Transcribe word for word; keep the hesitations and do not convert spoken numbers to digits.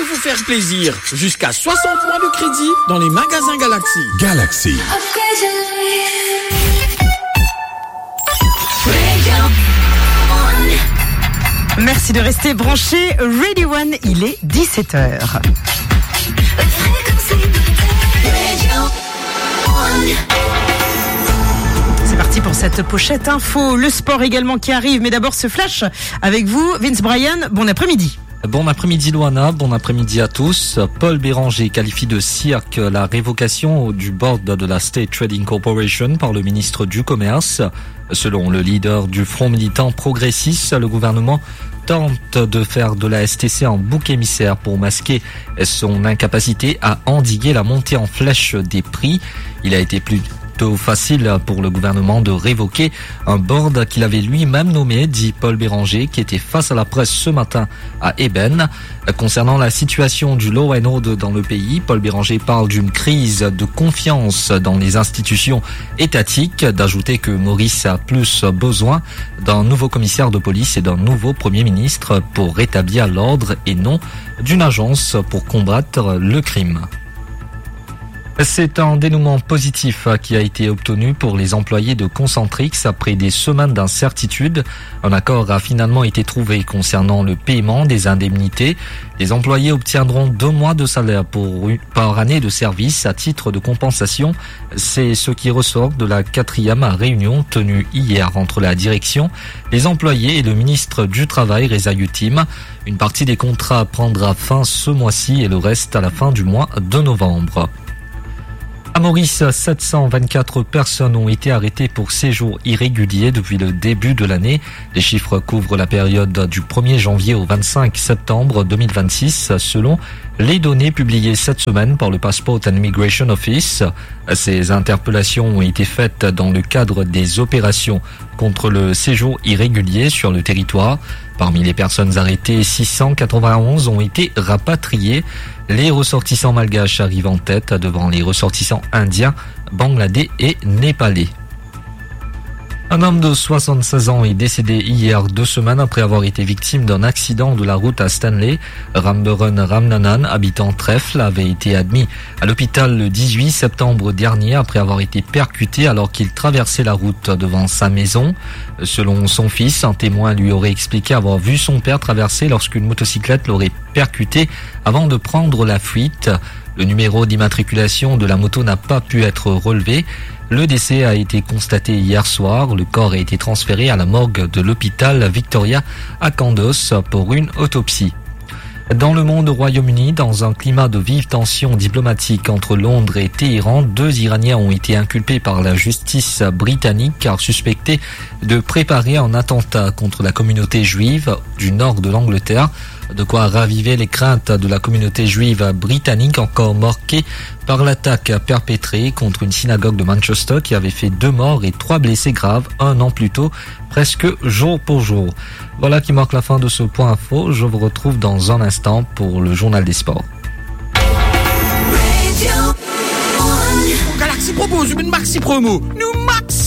vous faire plaisir. Jusqu'à soixante mois de crédit dans les magasins Galaxy. Galaxy. Merci de rester branché. Radio One, il est dix-sept heures. C'est parti pour cette pochette info. Le sport également qui arrive. Mais d'abord ce flash avec vous, Vince Bryan. Bon après-midi. Bon après-midi Loana, bon après-midi à tous. Paul Béranger qualifie de cirque la révocation du board de la State Trading Corporation par le ministre du Commerce. Selon le leader du Front militant progressiste, le gouvernement tente de faire de la S T C un bouc émissaire pour masquer son incapacité à endiguer la montée en flèche des prix. Il a été plus facile pour le gouvernement de révoquer un board qu'il avait lui-même nommé, dit Paul Béranger, qui était face à la presse ce matin à Eben. Concernant la situation du law and order dans le pays, Paul Béranger parle d'une crise de confiance dans les institutions étatiques, d'ajouter que Maurice a plus besoin d'un nouveau commissaire de police et d'un nouveau premier ministre pour rétablir l'ordre et non d'une agence pour combattre le crime. C'est un dénouement positif qui a été obtenu pour les employés de Concentrix après des semaines d'incertitude. Un accord a finalement été trouvé concernant le paiement des indemnités. Les employés obtiendront deux mois de salaire pour, par année de service à titre de compensation. C'est ce qui ressort de la quatrième réunion tenue hier entre la direction, les employés et le ministre du Travail, Reza Yutim. Une partie des contrats prendra fin ce mois-ci et le reste à la fin du mois de novembre. À Maurice, sept cent vingt-quatre personnes ont été arrêtées pour séjour irrégulier depuis le début de l'année. Les chiffres couvrent la période du premier janvier au vingt-cinq septembre deux mille vingt-six, selon les données publiées cette semaine par le Passport and Immigration Office. Ces interpellations ont été faites dans le cadre des opérations contre le séjour irrégulier sur le territoire. Parmi les personnes arrêtées, six cent quatre-vingt-onze ont été rapatriées. Les ressortissants malgaches arrivent en tête devant les ressortissants indiens, bangladais et népalais. Un homme de soixante-seize ans est décédé hier, deux semaines après avoir été victime d'un accident de la route à Stanley. Ramburun Ramnanan, habitant Trèfle, avait été admis à l'hôpital le dix-huit septembre dernier après avoir été percuté alors qu'il traversait la route devant sa maison. Selon son fils, un témoin lui aurait expliqué avoir vu son père traverser lorsqu'une motocyclette l'aurait percuté avant de prendre la fuite. Le numéro d'immatriculation de la moto n'a pas pu être relevé. Le décès a été constaté hier soir. Le corps a été transféré à la morgue de l'hôpital Victoria à Kandos pour une autopsie. Dans le monde, au Royaume-Uni, dans un climat de vive tension diplomatique entre Londres et Téhéran, deux Iraniens ont été inculpés par la justice britannique car suspectés de préparer un attentat contre la communauté juive du nord de l'Angleterre. De quoi raviver les craintes de la communauté juive britannique encore marquée par l'attaque perpétrée contre une synagogue de Manchester qui avait fait deux morts et trois blessés graves un an plus tôt, presque jour pour jour. Voilà qui marque la fin de ce point info. Je vous retrouve dans un instant pour le journal des sports. Galaxy propose une maxi promo. Nous